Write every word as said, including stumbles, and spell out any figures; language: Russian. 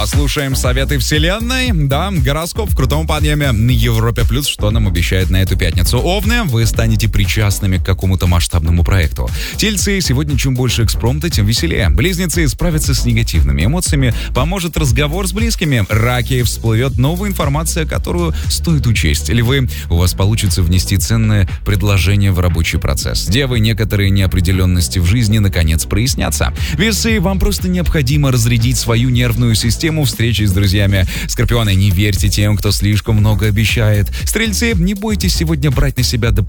Послушаем советы вселенной. Да, гороскоп в крутом подъеме на Европе Плюс. Что нам обещает на эту пятницу? Овны, вы станете причастными к какому-то масштабному проекту. Тельцы, сегодня чем больше экспромта, тем веселее. Близнецы, справиться с негативными эмоциями поможет разговор с близкими. Раки, всплывет новая информация, которую стоит учесть. Львы, у вас получится внести ценное предложение в рабочий процесс. Девы, некоторые неопределенности в жизни наконец прояснятся. Весы, вам просто необходимо разрядить свою нервную систему встречи с друзьями. Скорпионы, не верьте тем, кто слишком много обещает. Стрельцы, не бойтесь сегодня брать на себя дополнительные